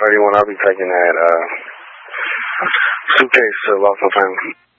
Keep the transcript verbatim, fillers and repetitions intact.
thirty-one. I'll be taking that uh, suitcase to Lost and Found.